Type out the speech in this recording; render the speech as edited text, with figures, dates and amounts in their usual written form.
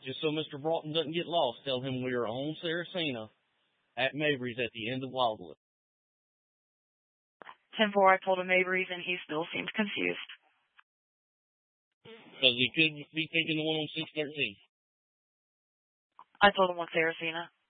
Just so Mr. Broughton doesn't get lost, tell him we are on Saracena at Mabry's at the end of Wildwood. 10-4, I told him Mabry's, and he still seems confused. Because he could be thinking the one on 613. I told him on Saracena.